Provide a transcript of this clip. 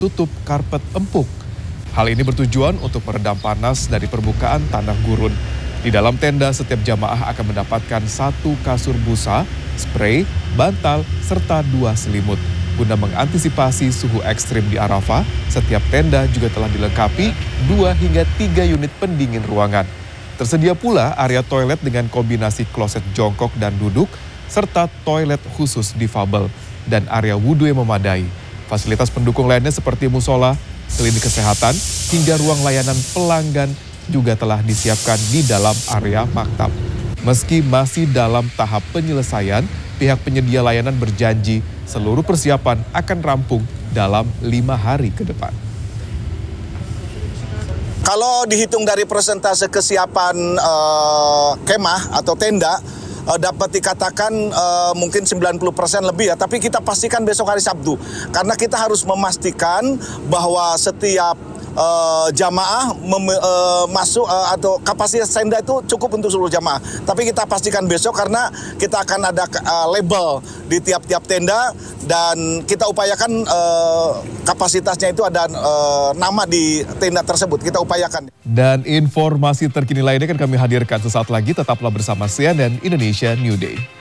tutup karpet empuk. Hal ini bertujuan untuk meredam panas dari permukaan tanah gurun. Di dalam tenda, setiap jamaah akan mendapatkan 1 kasur busa, spray, bantal, serta 2 selimut. Guna mengantisipasi suhu ekstrim di Arafah, setiap tenda juga telah dilengkapi 2 hingga 3 unit pendingin ruangan. Tersedia pula area toilet dengan kombinasi kloset jongkok dan duduk, serta toilet khusus difabel, dan area wudhu yang memadai. Fasilitas pendukung lainnya seperti musola, klinik kesehatan, hingga ruang layanan pelanggan juga telah disiapkan di dalam area maktab. Meski masih dalam tahap penyelesaian, pihak penyedia layanan berjanji seluruh persiapan akan rampung dalam 5 hari ke depan. Kalau dihitung dari persentase kesiapan kemah atau tenda, dapat dikatakan mungkin 90% lebih ya, tapi kita pastikan besok hari Sabtu. Karena kita harus memastikan bahwa setiap jamaah masuk atau kapasitas tenda itu cukup untuk seluruh jamaah. Tapi kita pastikan besok karena kita akan ada label di tiap-tiap tenda dan kita upayakan kapasitasnya itu ada nama di tenda tersebut. Kita upayakan. Dan informasi terkini lainnya akan kami hadirkan sesaat lagi. Tetaplah bersama CNN Indonesia New Day.